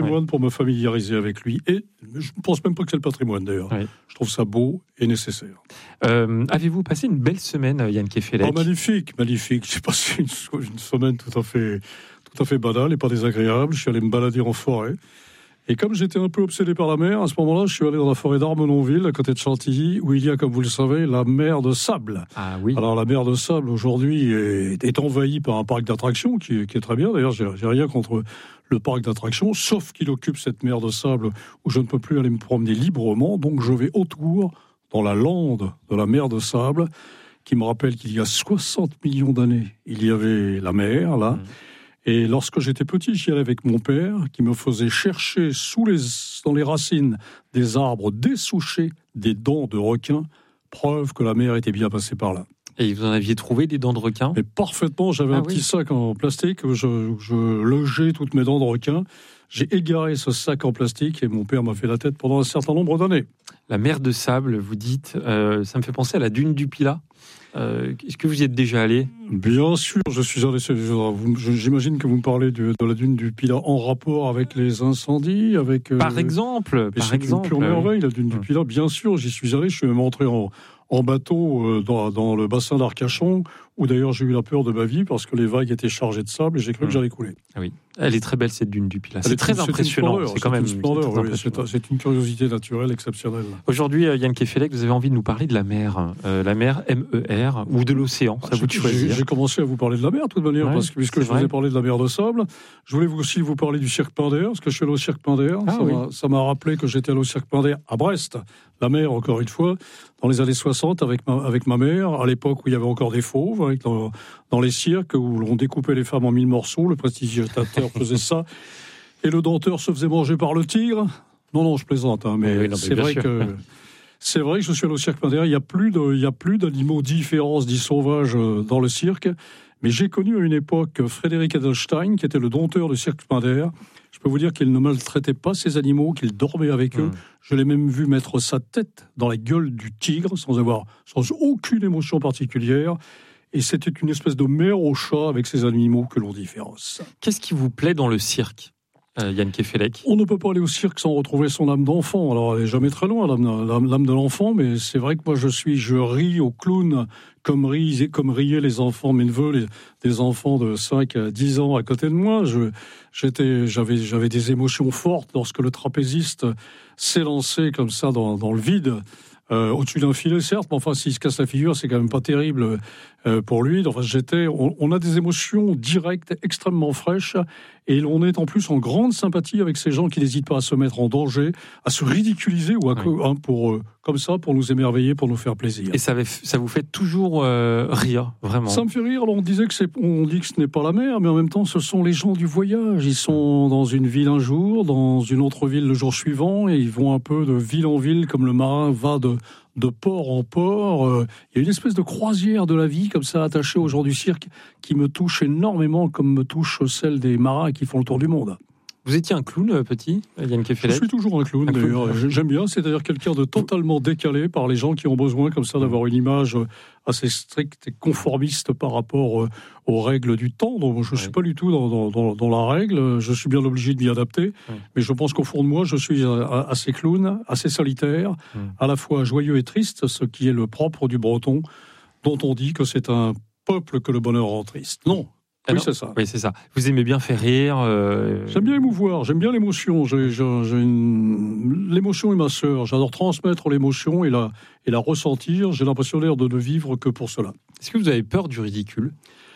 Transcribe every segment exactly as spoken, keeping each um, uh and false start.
patrimoine ouais. pour me familiariser avec lui. Et je ne pense même pas que c'est le patrimoine, d'ailleurs. Ouais. Je trouve ça beau et nécessaire. Euh, avez-vous passé une belle semaine, Yann Kefelec ? Oh, magnifique, magnifique. J'ai passé une, une semaine tout à fait, tout à fait banale et pas désagréable. Je suis allé me balader en forêt. Et comme j'étais un peu obsédé par la mer, à ce moment-là, je suis allé dans la forêt d'Armenonville, à côté de Chantilly, où il y a, comme vous le savez, la mer de sable. Ah oui. Alors la mer de sable, aujourd'hui, est, est envahie par un parc d'attractions, qui, qui est très bien. D'ailleurs, j'ai, j'ai rien contre le parc d'attractions, sauf qu'il occupe cette mer de sable où je ne peux plus aller me promener librement. Donc je vais autour, dans la lande de la mer de sable, qui me rappelle qu'il y a soixante millions d'années, il y avait la mer, là. Mmh. Et lorsque j'étais petit, j'y allais avec mon père, qui me faisait chercher sous les, dans les racines des arbres dessouchés des dents de requin, preuve que la mer était bien passée par là. Et vous en aviez trouvé des dents de requin ? Mais parfaitement, j'avais ah, un oui. petit sac en plastique où je, je logeais toutes mes dents de requin. J'ai égaré ce sac en plastique et mon père m'a fait la tête pendant un certain nombre d'années. La mer de sable, vous dites, euh, ça me fait penser à la dune du Pilat. Euh, est-ce que vous y êtes déjà allé ? Bien sûr, je suis allé. J'imagine que vous me parlez de, de la dune du Pilat en rapport avec les incendies, avec. Euh, par exemple, par c'est exemple, une pure merveille, la dune du Pilat. Bien sûr, j'y suis allé. Je suis même entré en, en bateau euh, dans, dans le bassin d'Arcachon, où d'ailleurs j'ai eu la peur de ma vie parce que les vagues étaient chargées de sable et j'ai cru mmh. que j'allais couler. Ah oui, elle est très belle cette dune du Pilat. C'est, c'est très c'est impressionnant. C'est, c'est quand c'est même. Une splendeur, c'est, oui, c'est, c'est une curiosité naturelle exceptionnelle. Aujourd'hui, Yann Kefelec, vous avez envie de nous parler de la mer, euh, la mer M E R ou de l'océan. Ça ah, vous de choisir. J'ai, j'ai commencé à vous parler de la mer, de toute manière, ouais, parce que puisque je vrai. vous ai parlé de la mer de sable, je voulais aussi vous parler du cirque Pinder, parce que je suis allé au cirque Pinder. Ah, ça, oui. m'a, ça m'a rappelé que j'étais allé au cirque Pinder à Brest, la mer, encore une fois, dans les années soixante, avec ma, avec ma mère, à l'époque où il y avait encore des fauves, avec dans, dans les cirques où l'on découpait les femmes en mille morceaux, le prestidigitateur faisait ça, et le denteur se faisait manger par le tigre. Non, non, je plaisante, hein, mais, oui, non, mais c'est vrai sûr. que... C'est vrai que je suis allé au cirque Pinder, il n'y a plus de, il y a plus d'animaux dits féroces, dits sauvages dans le cirque, mais j'ai connu à une époque Frédéric Edelstein, qui était le dompteur du cirque Pinder. Je peux vous dire qu'il ne maltraitait pas ces animaux, qu'il dormait avec mmh. eux. Je l'ai même vu mettre sa tête dans la gueule du tigre, sans avoir, sans aucune émotion particulière. Et c'était une espèce de mère au chat avec ces animaux que l'on dit féroces. Qu'est-ce qui vous plaît dans le cirque ? Euh, Yann Kefelec. On ne peut pas aller au cirque sans retrouver son âme d'enfant. Alors, elle n'est jamais très loin, l'âme, l'âme, l'âme de l'enfant, mais c'est vrai que moi, je suis, je ris au clown comme, ris, comme riaient les enfants, mes neveux, les, des enfants de cinq à dix ans à côté de moi. Je, j'étais, j'avais, j'avais des émotions fortes lorsque le trapéziste s'est lancé comme ça dans, dans le vide. Euh, au-dessus d'un filet, certes, mais enfin, s'il se casse la figure, c'est quand même pas terrible euh, pour lui. Enfin, j'étais, on, on a des émotions directes, extrêmement fraîches, et on est en plus en grande sympathie avec ces gens qui n'hésitent pas à se mettre en danger, à se ridiculiser ou à oui. hein, pour euh, comme ça, pour nous émerveiller, pour nous faire plaisir. Et ça, ça vous fait toujours euh, rire, vraiment. Ça me fait rire. Alors, on disait que c'est, on dit que ce n'est pas la mer, mais en même temps, ce sont les gens du voyage. Ils sont dans une ville un jour, dans une autre ville le jour suivant, et ils vont un peu de ville en ville, comme le marin va de de port en port. Euh, il y a une espèce de croisière de la vie, comme ça, attachée aux gens du cirque, qui me touche énormément, comme me touche celle des marins qui font le tour du monde. Vous étiez un clown, petit, Yann Kefelec ? Je suis toujours un clown, un d'ailleurs. Clown. J'aime bien, c'est d'ailleurs quelqu'un de totalement décalé par les gens qui ont besoin, comme ça, d'avoir une image assez stricte et conformiste par rapport aux règles du temps. Donc, je ne suis oui. pas du tout dans, dans, dans la règle. Je suis bien obligé de m'y adapter. Oui. Mais je pense qu'au fond de moi, je suis assez clown, assez solitaire, oui. à la fois joyeux et triste, ce qui est le propre du breton, dont on dit que c'est un peuple que le bonheur rend triste. Non. Oui, c'est ça. Oui, c'est ça. Vous aimez bien faire rire euh... J'aime bien émouvoir, j'aime bien l'émotion. J'ai, j'ai, j'ai une... L'émotion est ma sœur. J'adore transmettre l'émotion et la, et la ressentir. J'ai l'impression d'ailleurs de ne vivre que pour cela. Est-ce que vous avez peur du ridicule ?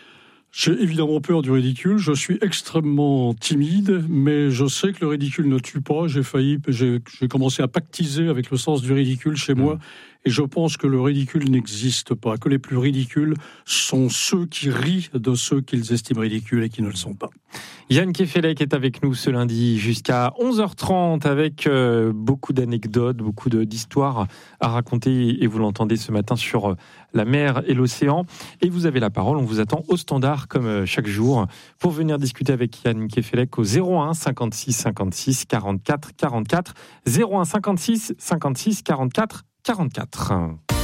J'ai évidemment peur du ridicule. Je suis extrêmement timide, mais je sais que le ridicule ne tue pas. J'ai failli, j'ai, j'ai commencé à pactiser avec le sens du ridicule chez mmh. moi. Et je pense que le ridicule n'existe pas, que les plus ridicules sont ceux qui rient de ceux qu'ils estiment ridicules et qui ne le sont pas. Yann Kefelec est avec nous ce lundi jusqu'à onze heures trente avec euh, beaucoup d'anecdotes, beaucoup de, d'histoires à raconter et vous l'entendez ce matin sur euh, la mer et l'océan. Et vous avez la parole, on vous attend au standard comme euh, chaque jour pour venir discuter avec Yann Kefelec au zéro un cinquante-six cinquante-six quarante-quatre quarante-quatre zéro un cinquante-six cinquante-six quarante-quatre quarante-quatre.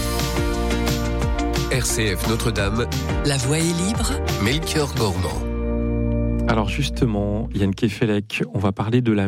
R C F Notre-Dame, la voix est libre. Melchior Gormand. Alors justement, Yann Kefelec, on va parler de la